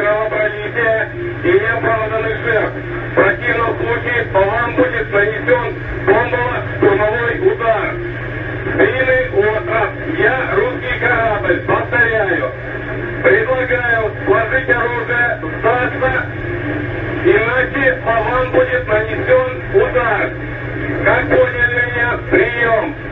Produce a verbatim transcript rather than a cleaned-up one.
кровопролития и неоправданных жертв. В противном случае по вам будет нанесен бомбово-штурмовой удар. Длинный остров. Я русский корабль. Повторяю. Предлагаю сложить оружие, сдаться, иначе по вам будет нанесен удар. Как поняли меня? Прием.